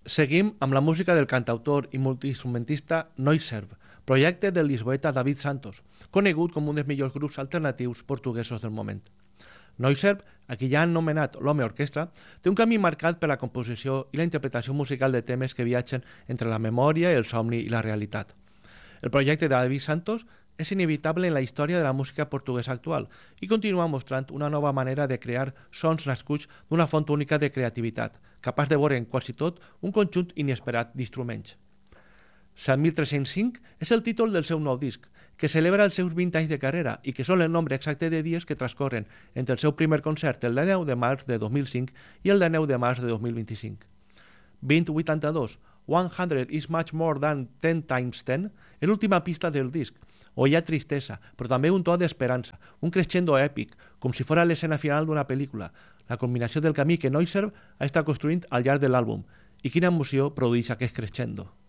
Seguim amb la música del cantautor i multiinstrumentista Noiserv, projecte del lisboeta David Santos, conegut com un dels millors grups alternatius portuguesos del moment. Noiserv, a qui ja han anomenat l'home orquestra, té un camí marcat per la composició i la interpretació musical de temes que viatgen entre la memòria, el somni i la realitat. El projecte de David Santos és inevitable en la història de la música portuguesa actual i continua mostrant una nova manera de crear sons nascuts d'una font única de creativitat, capaç de veure en quasi tot un conjunt inesperat d'instruments. 7305 és el títol del seu nou disc, que celebra els seus 20 anys de carrera i que són el nombre exacte de dies que transcorren entre el seu primer concert el 19 de març de 2005 i el 19 de març de 2025. 2082, 100 is much more than 10 times 10, és l'última pista del disc, on hi ha tristesa, però també un to d'esperança, un crescendo èpic, com si fos l'escena final d'una pel·lícula, la combinació del camí que Noiserv ha estat construint al llarg de l'àlbum, i quina emoció produeix aquest crescendo.